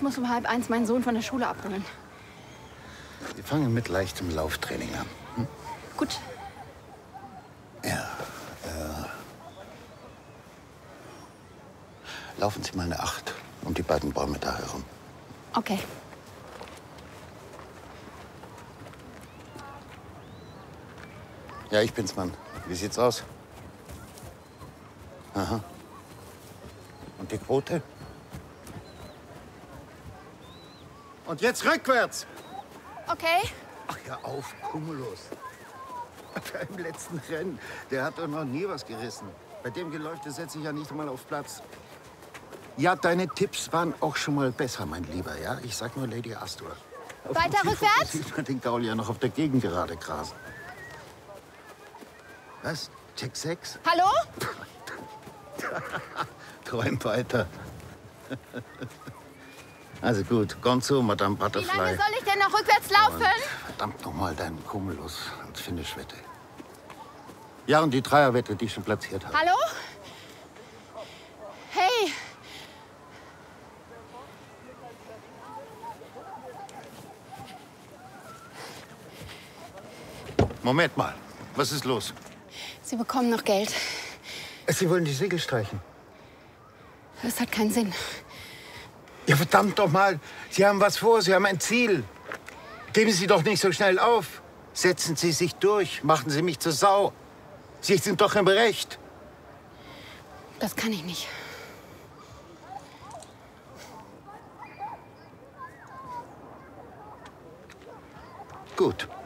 Ich muss um 12:30 meinen Sohn von der Schule abholen. Wir fangen mit leichtem Lauftraining an. Hm? Gut. Ja, laufen Sie mal eine 8 um die beiden Bäume da herum. Okay. Ja, ich bin's, Mann. Wie sieht's aus? Aha. Und die Quote? Und jetzt rückwärts! Okay. Ach ja, auf, Cumulus. Beim letzten Rennen, der hat doch noch nie was gerissen. Bei dem Geläufte setze ich ja nicht mal auf Platz. Ja, deine Tipps waren auch schon mal besser, mein Lieber, ja? Ich sag nur Lady Astor. Weiter rückwärts? Sieht man den Gaul ja noch auf der Gegend gerade grasen. Was? Check 6? Hallo? Träum weiter. Also gut, Gonzo, Madame Wie Butterfly. lange soll ich denn noch rückwärts laufen? Und verdammt nochmal deinen Cumulus als Finishwette. Ja, und die Dreierwette, die ich schon platziert habe. Hallo? Hey! Moment mal, was ist los? Sie bekommen noch Geld. Sie wollen die Segel streichen. Das hat keinen Sinn. Ja, verdammt doch mal. Sie haben was vor, Sie haben ein Ziel. Geben Sie doch nicht so schnell auf. Setzen Sie sich durch, machen Sie mich zur Sau. Sie sind doch im Recht. Das kann ich nicht. Gut.